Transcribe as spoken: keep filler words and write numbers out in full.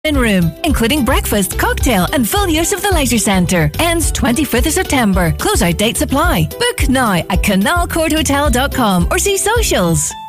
room, including breakfast, cocktail and full use of the leisure centre. Ends twenty-fifth of September. Closeout date supply. Book now at canal court hotel dot com or see socials.